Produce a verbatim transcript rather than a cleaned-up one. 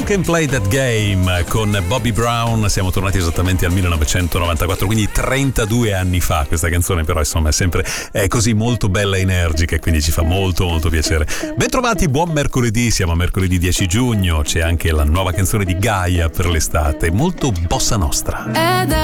Can Play That Game con Bobby Brown. Siamo tornati esattamente al millenovecentonovantaquattro, quindi trentadue anni fa. Questa canzone però insomma è sempre è così molto bella e energica, quindi ci fa molto molto piacere. Bentrovati, buon mercoledì, siamo a mercoledì dieci giugno. C'è anche la nuova canzone di Gaia per l'estate, molto bossa nostra.